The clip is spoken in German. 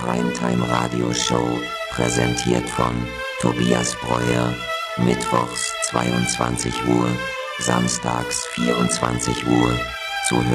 Primetime Radio Show, präsentiert von Tobias Breuer, mittwochs 22 Uhr, samstags 24 Uhr, zu